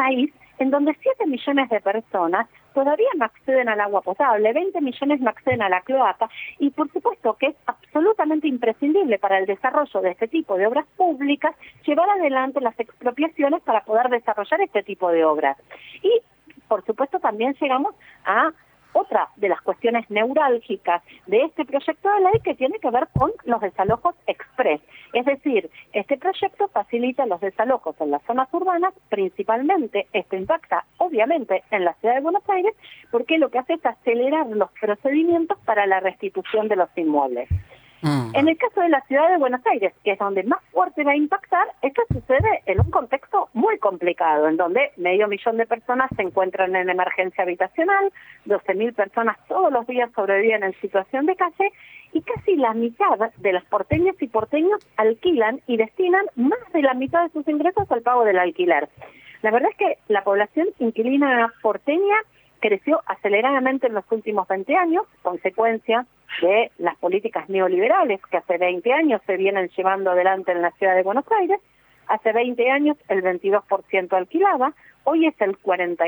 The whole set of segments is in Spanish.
país en donde 7 millones de personas todavía no acceden al agua potable, 20 millones no acceden a la cloaca, y por supuesto que es absolutamente imprescindible para el desarrollo de este tipo de obras públicas llevar adelante las expropiaciones para poder desarrollar este tipo de obras. Y por supuesto también llegamos a otra de las cuestiones neurálgicas de este proyecto de ley, que tiene que ver con los desalojos express. Es decir, este proyecto facilita los desalojos en las zonas urbanas, principalmente. Esto impacta obviamente en la ciudad de Buenos Aires, porque lo que hace es acelerar los procedimientos para la restitución de los inmuebles. En el caso de la ciudad de Buenos Aires, que es donde más fuerte va a impactar, esto sucede en un contexto muy complicado, en donde 500.000 de personas se encuentran en emergencia habitacional, 12.000 personas todos los días sobreviven en situación de calle, y casi la mitad de las porteñas y porteños alquilan y destinan más de la mitad de sus ingresos al pago del alquiler. La verdad es que la población inquilina porteña creció aceleradamente en los últimos 20 años, consecuencia de las políticas neoliberales que hace 20 años se vienen llevando adelante en la ciudad de Buenos Aires. Hace 20 años el 22% alquilaba, hoy es el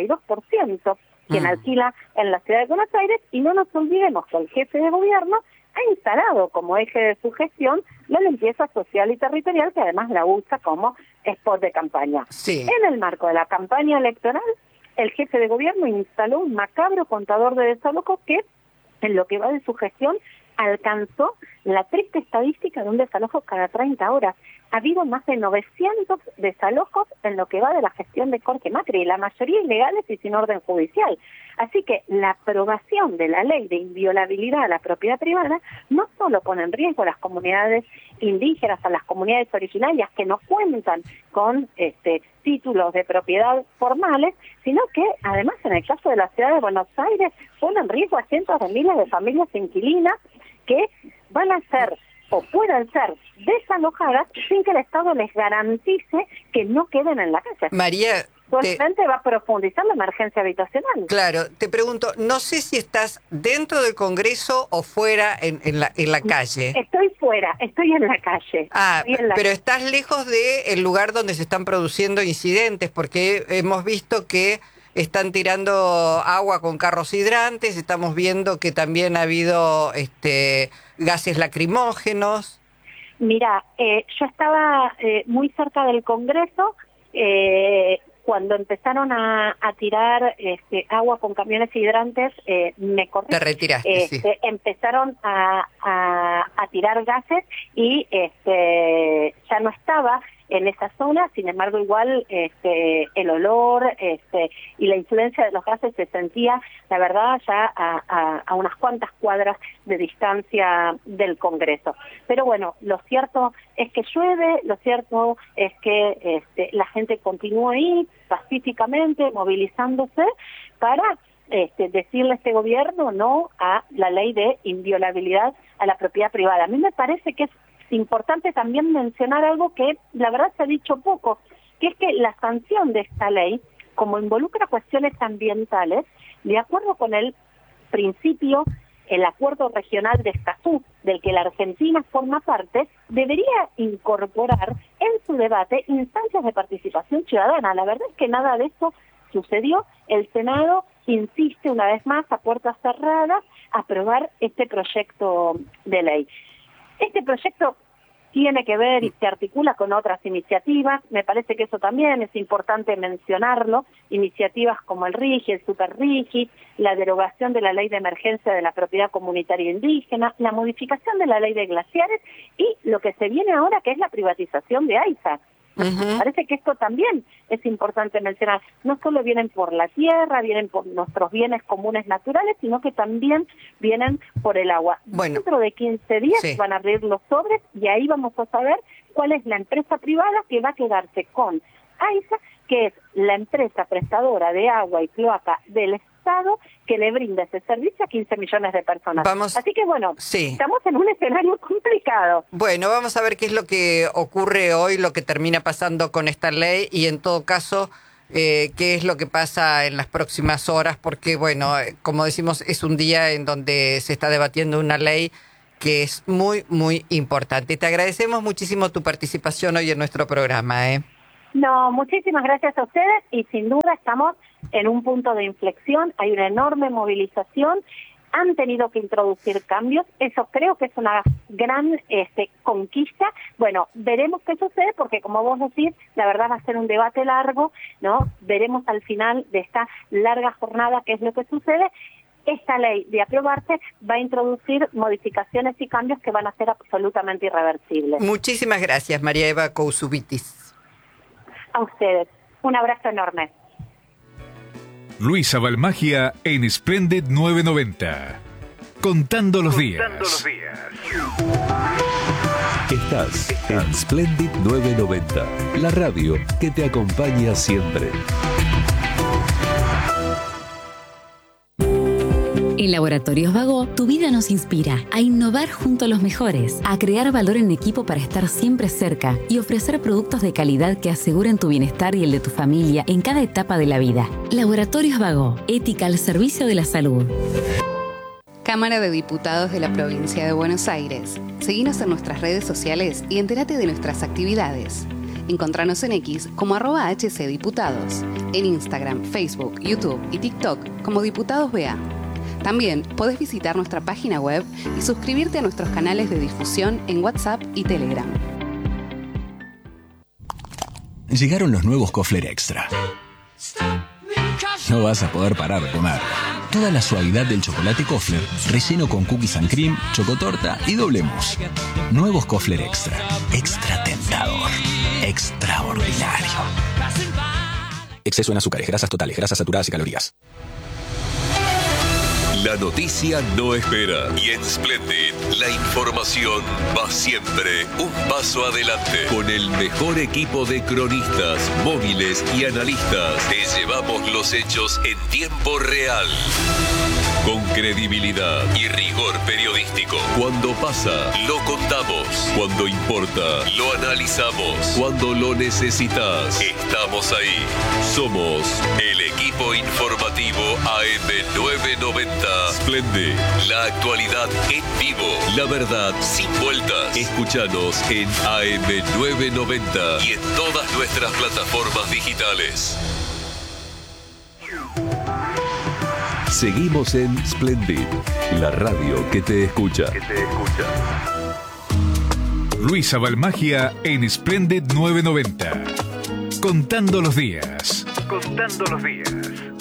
42% quien alquila en la ciudad de Buenos Aires, y no nos olvidemos que el jefe de gobierno ha instalado como eje de su gestión la limpieza social y territorial, que además la usa como spot de campaña. Sí. En el marco de la campaña electoral, el jefe de gobierno instaló un macabro contador de desalojos que, en lo que va de su gestión, alcanzó la triste estadística de un desalojo cada 30 horas. Ha habido más de 900 desalojos en lo que va de la gestión de Jorge Macri, la mayoría ilegales y sin orden judicial. Así que la aprobación de la ley de inviolabilidad a la propiedad privada no solo pone en riesgo a las comunidades indígenas, a las comunidades originarias que no cuentan con títulos de propiedad formales, sino que además en el caso de la ciudad de Buenos Aires pone en riesgo a cientos de miles de familias inquilinas que van a ser o puedan ser desalojadas sin que el Estado les garantice que no queden en la calle. María, Solamente va a profundizar la emergencia habitacional. Claro, te pregunto, no sé si estás dentro del Congreso o fuera en la calle. Estoy fuera, estoy en la calle. Pero estás lejos del lugar donde se están produciendo incidentes, porque hemos visto que están tirando agua con carros hidrantes, estamos viendo que también ha habido gases lacrimógenos. Mira, yo estaba muy cerca del Congreso cuando empezaron a tirar agua con camiones hidrantes. Me corrí. Te retiraste, sí. Empezaron a tirar gases y ya no estaba en esa zona. Sin embargo, igual el olor y la influencia de los gases se sentía, la verdad, ya a unas cuantas cuadras de distancia del Congreso. Pero bueno, lo cierto es que llueve, lo cierto es que la gente continúa ahí pacíficamente, movilizándose para decirle a este gobierno no a la ley de inviolabilidad a la propiedad privada. A mí me parece que es importante también mencionar algo que la verdad se ha dicho poco, que es que la sanción de esta ley, como involucra cuestiones ambientales, de acuerdo con el principio, el acuerdo regional de Escazú, del que la Argentina forma parte, debería incorporar en su debate instancias de participación ciudadana. La verdad es que nada de eso sucedió. El Senado insiste una vez más a puertas cerradas a aprobar este proyecto de ley. Este proyecto tiene que ver y se articula con otras iniciativas. Me parece que eso también es importante mencionarlo. Iniciativas como el RIGI, el Super RIGI, la derogación de la ley de emergencia de la propiedad comunitaria indígena, la modificación de la ley de glaciares y lo que se viene ahora, que es la privatización de AISA. Parece que esto también es importante mencionar. No solo vienen por la tierra, vienen por nuestros bienes comunes naturales, sino que también vienen por el agua. Bueno, dentro de 15 días sí, van a abrir los sobres y ahí vamos a saber cuál es la empresa privada que va a quedarse con AISA, que es la empresa prestadora de agua y cloaca del Estado que le brinda ese servicio a 15 millones de personas. Así que bueno, sí, estamos en un escenario complicado. Bueno, vamos a ver qué es lo que ocurre hoy, lo que termina pasando con esta ley y en todo caso qué es lo que pasa en las próximas horas, porque bueno, como decimos, es un día en donde se está debatiendo una ley que es muy, muy importante. Te agradecemos muchísimo tu participación hoy en nuestro programa. No, muchísimas gracias a ustedes y sin duda estamos en un punto de inflexión, hay una enorme movilización, han tenido que introducir cambios, eso creo que es una gran conquista. Bueno, veremos qué sucede porque como vos decís, la verdad va a ser un debate largo, ¿no? Veremos al final de esta larga jornada qué es lo que sucede. Esta ley, de aprobarse, va a introducir modificaciones y cambios que van a ser absolutamente irreversibles. Muchísimas gracias, María Eva Cousubitis. A ustedes. Un abrazo enorme. Luisa Balmagia en Splendid 990. Contando los días. Estás en Splendid 990, la radio que te acompaña siempre. En Laboratorios Vago, tu vida nos inspira a innovar junto a los mejores, a crear valor en equipo para estar siempre cerca y ofrecer productos de calidad que aseguren tu bienestar y el de tu familia en cada etapa de la vida. Laboratorios Vago, ética al servicio de la salud. Cámara de Diputados de la Provincia de Buenos Aires. Seguinos en nuestras redes sociales y entérate de nuestras actividades. Encontranos en X como @HCDiputados, en Instagram, Facebook, YouTube y TikTok como Diputados BA. También podés visitar nuestra página web y suscribirte a nuestros canales de difusión en WhatsApp y Telegram. Llegaron los nuevos Kofler Extra. No vas a poder parar de comer. Toda la suavidad del chocolate Kofler, relleno con cookies and cream, chocotorta y doble mousse. Nuevos Kofler Extra. Extra tentador. Extraordinario. Exceso en azúcares, grasas totales, grasas saturadas y calorías. La noticia no espera y en Splendid la información va siempre un paso adelante. Con el mejor equipo de cronistas, móviles y analistas, te llevamos los hechos en tiempo real. Con credibilidad y rigor periodístico. Cuando pasa, lo contamos. Cuando importa, lo analizamos. Cuando lo necesitas, estamos ahí. Somos el equipo informativo AM990. Splendid, la actualidad en vivo. La verdad sin vueltas. Escúchanos en AM990 y en todas nuestras plataformas digitales. Seguimos en Splendid, la radio que te escucha. Luisa Balmagia en Splendid 990. Contando los días.